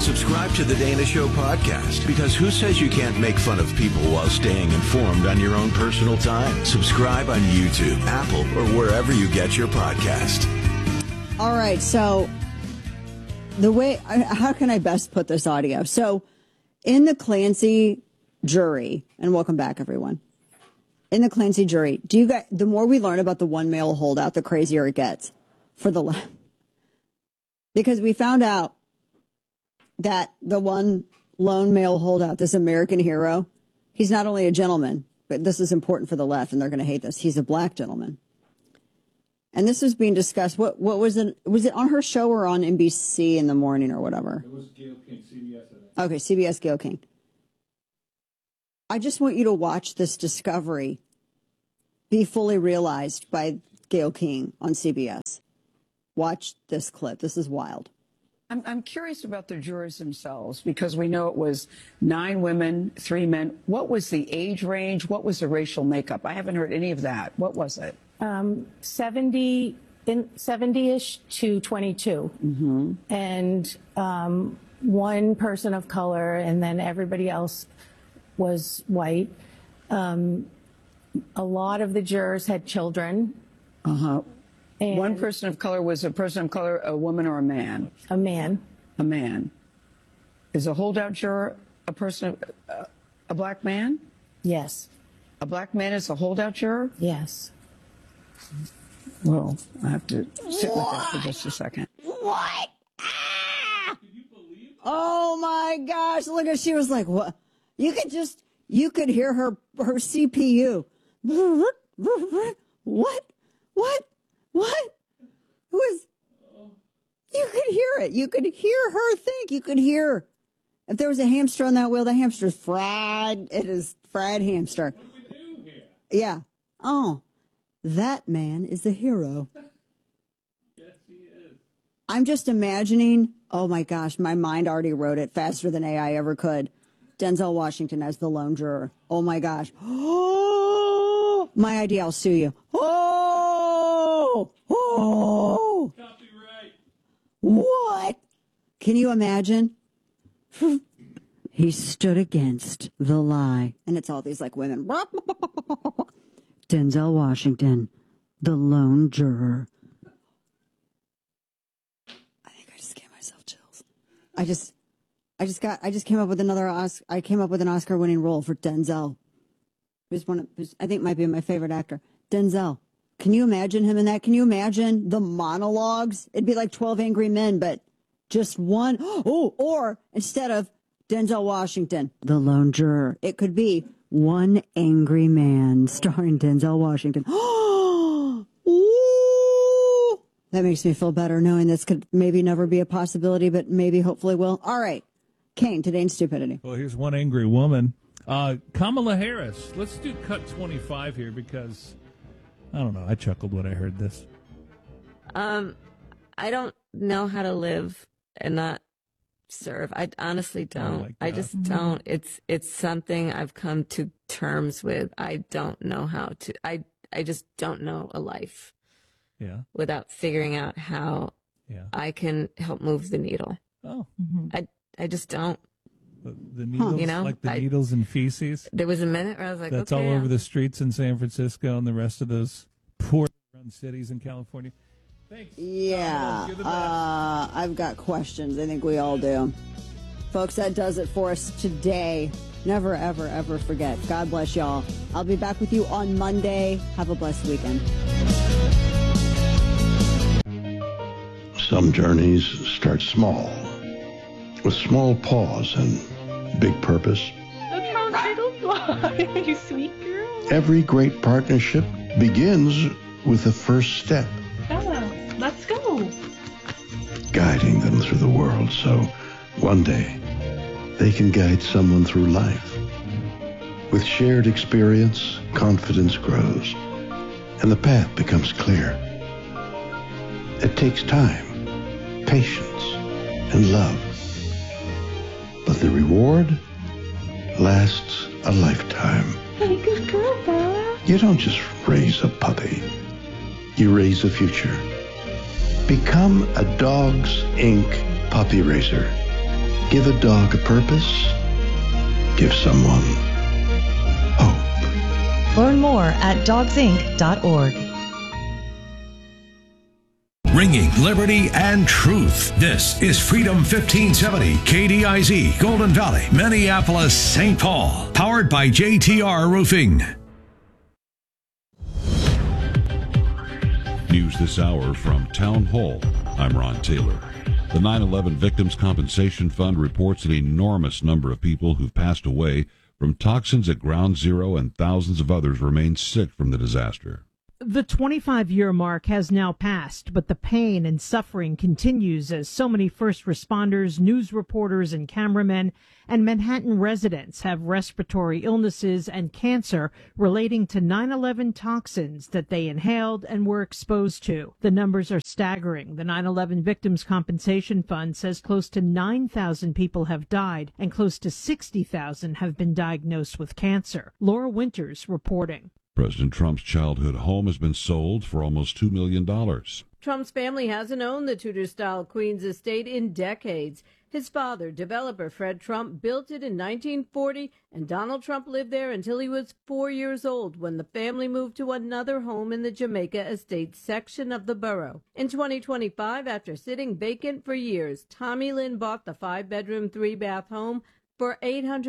Subscribe to the Dana Show podcast, because who says you can't make fun of people while staying informed on your own personal time? Subscribe on YouTube, Apple, or wherever you get your podcast. All right, so how can I best put this audio? So in the Clancy jury, and welcome back, everyone. In the Clancy jury, the more we learn about the one male holdout, the crazier it gets for the left. Because we found out that the one lone male holdout, this American hero, he's not only a gentleman, but this is important for the left, and they're going to hate this. He's a black gentleman. And this was being discussed. What was it? Was it on her show or on NBC in the morning or whatever? It was Gayle King, CBS. Okay, CBS, Gayle King. I just want you to watch this discovery be fully realized by Gayle King on CBS. Watch this clip. This is wild. I'm curious about the jurors themselves, because we know it was 9 women, 3 men. What was the age range? What was the racial makeup? I haven't heard any of that. What was it? 70-ish to 22. Mm-hmm. And one person of color, and then everybody else was white. A lot of the jurors had children. Uh-huh. And one person of color was a person of color, a woman or a man? A man. A man. Is a holdout juror a person, a black man? Yes. A black man is a holdout juror? Yes. Well, I have to sit with that for just a second. What? Ah! Oh my gosh! Look at, she was like, "What?" You could hear her CPU. What? Who is? You could hear it. You could hear her think. You could hear if there was a hamster on that wheel. The hamster's fried. It is fried hamster. What do we do here? Yeah. Oh. That man is the hero. Yes, he is. I'm just imagining, oh my gosh, my mind already wrote it faster than AI ever could. Denzel Washington as the lone juror. Oh my gosh. Oh, my idea, I'll sue you. Oh, Copyright. What? Can you imagine? He stood against the lie. And it's all these like women. Denzel Washington, the lone juror. I think I just gave myself chills. I just came up with I came up with an Oscar-winning role for Denzel. Who's I think might be my favorite actor. Denzel. Can you imagine him in that? Can you imagine the monologues? It'd be like 12 Angry Men, but just one. Oh, or instead of Denzel Washington, the lone juror, it could be One Angry Man, starring Denzel Washington. Oh, that makes me feel better knowing this could maybe never be a possibility, but maybe hopefully will. All right. Kane, today in stupidity. Well, here's one angry woman. Kamala Harris. Let's do cut 25 here because, I don't know, I chuckled when I heard this. I don't know how to live and not serve. I honestly don't. I just don't. It's something I've come to terms with. I don't know how to. I just don't know a life. Yeah. Without figuring out how I can help move the needle. Oh. I just don't. The needles, you know, like the needles and feces. There was a minute where I was like, that's okay, all over the streets in San Francisco and the rest of those poor run cities in California. Thanks. Yeah. I've got questions. I think we all do. Folks, that does it for us today. Never, ever, ever forget. God bless y'all. I'll be back with you on Monday. Have a blessed weekend. Some journeys start small, with small pause and big purpose. Look how little you are, you sweet girl. Every great partnership begins with the first step. Bella, let's go. Guiding them through the world so one day they can guide someone through life. With shared experience, confidence grows, and the path becomes clear. It takes time, patience, and love. But the reward lasts a lifetime. Hey, good girl, Bella. You don't just raise a puppy. You raise a future. Become a Dogs Inc. puppy raiser. Give a dog a purpose. Give someone hope. Learn more at dogsinc.org. Ringing liberty and truth. This is Freedom 1570, KDIZ, Golden Valley, Minneapolis, St. Paul. Powered by JTR Roofing. News this hour from Town Hall. I'm Ron Taylor. The 9/11 Victims Compensation Fund reports an enormous number of people who've passed away from toxins at Ground Zero, and thousands of others remain sick from the disaster. The 25-year mark has now passed, but the pain and suffering continues as so many first responders, news reporters, and cameramen and Manhattan residents have respiratory illnesses and cancer relating to 9/11 toxins that they inhaled and were exposed to. The numbers are staggering. The 9/11 Victims Compensation Fund says close to 9,000 people have died and close to 60,000 have been diagnosed with cancer. Laura Winters reporting. President Trump's childhood home has been sold for almost $2 million. Trump's family hasn't owned the Tudor-style Queens estate in decades. His father, developer Fred Trump, built it in 1940, and Donald Trump lived there until he was 4 years old when the family moved to another home in the Jamaica Estates section of the borough. In 2025, after sitting vacant for years, Tommy Lynn bought the 5-bedroom, 3-bath home for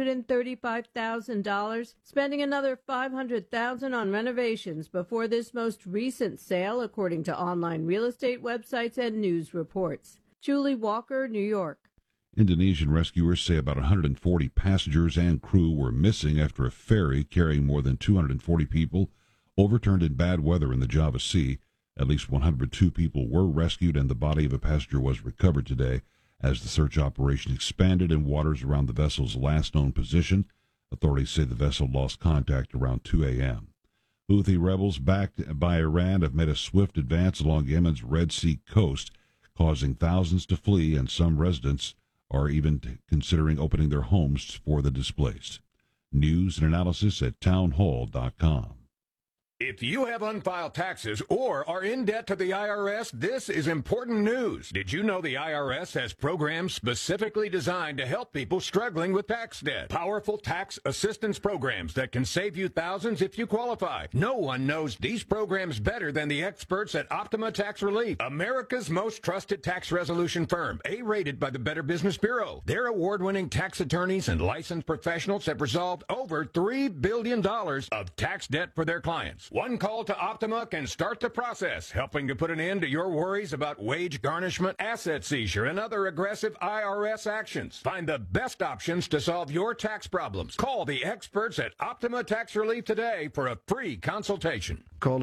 $835,000, spending another $500,000 on renovations before this most recent sale, according to online real estate websites and news reports. Julie Walker, New York. Indonesian rescuers say about 140 passengers and crew were missing after a ferry carrying more than 240 people overturned in bad weather in the Java Sea. At least 102 people were rescued, and the body of a passenger was recovered today. As the search operation expanded in waters around the vessel's last known position, authorities say the vessel lost contact around 2 a.m. Houthi rebels backed by Iran have made a swift advance along Yemen's Red Sea coast, causing thousands to flee, and some residents are even considering opening their homes for the displaced. News and analysis at townhall.com. If you have unfiled taxes or are in debt to the IRS, this is important news. Did you know the IRS has programs specifically designed to help people struggling with tax debt? Powerful tax assistance programs that can save you thousands if you qualify. No one knows these programs better than the experts at Optima Tax Relief, America's most trusted tax resolution firm, A-rated by the Better Business Bureau. Their award-winning tax attorneys and licensed professionals have resolved over $3 billion of tax debt for their clients. One call to Optima can start the process, helping to put an end to your worries about wage garnishment, asset seizure, and other aggressive IRS actions. Find the best options to solve your tax problems. Call the experts at Optima Tax Relief today for a free consultation. Call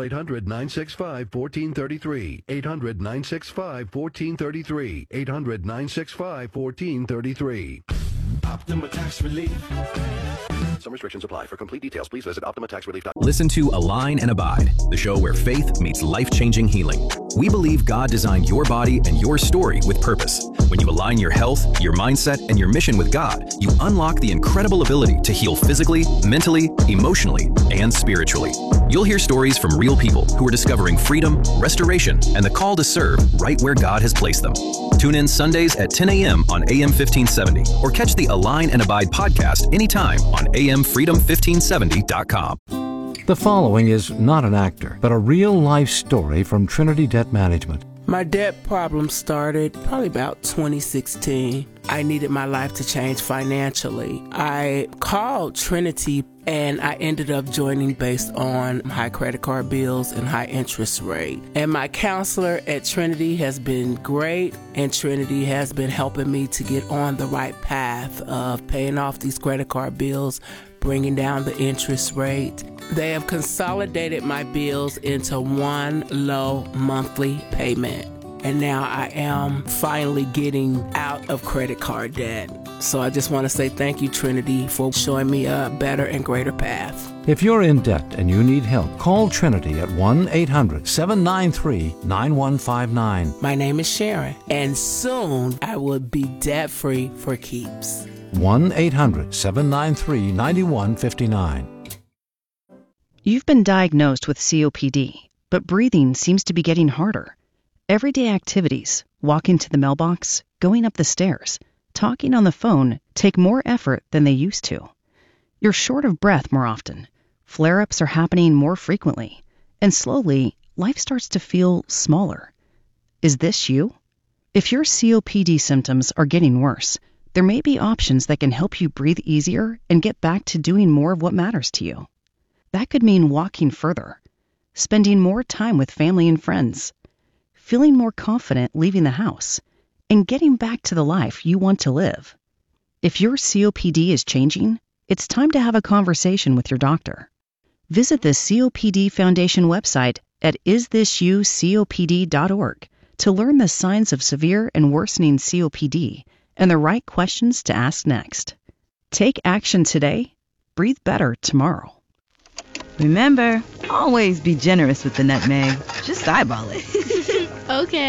800-965-1433. 800-965-1433. 800-965-1433. Optima Tax Relief. Some restrictions apply. For complete details, please visit OptimaTaxRelief.com. Listen to Align and Abide, the show where faith meets life-changing healing. We believe God designed your body and your story with purpose. When you align your health, your mindset, and your mission with God, you unlock the incredible ability to heal physically, mentally, emotionally, and spiritually. You'll hear stories from real people who are discovering freedom, restoration, and the call to serve right where God has placed them. Tune in Sundays at 10 a.m. on AM 1570 or catch the Align and Abide podcast anytime on AM freedom1570.com. The following is not an actor, but a real-life story from Trinity Debt Management. My debt problem started probably about 2016. I needed my life to change financially. I called Trinity and I ended up joining based on high credit card bills and high interest rate. And my counselor at Trinity has been great, and Trinity has been helping me to get on the right path of paying off these credit card bills, bringing down the interest rate. They have consolidated my bills into one low monthly payment. And now I am finally getting out of credit card debt. So I just want to say thank you, Trinity, for showing me a better and greater path. If you're in debt and you need help, call Trinity at 1-800-793-9159. My name is Sharon, and soon I will be debt-free for keeps. 1-800-793-9159. You've been diagnosed with COPD, but breathing seems to be getting harder. Everyday activities, walking to the mailbox, going up the stairs, talking on the phone take more effort than they used to. You're short of breath more often. Flare-ups are happening more frequently. And slowly, life starts to feel smaller. Is this you? If your COPD symptoms are getting worse, there may be options that can help you breathe easier and get back to doing more of what matters to you. That could mean walking further, spending more time with family and friends, feeling more confident leaving the house, and getting back to the life you want to live. If your COPD is changing, it's time to have a conversation with your doctor. Visit the COPD Foundation website at isthisyoucopd.org to learn the signs of severe and worsening COPD and the right questions to ask next. Take action today. Breathe better tomorrow. Remember, always be generous with the nutmeg. Just eyeball it. Okay.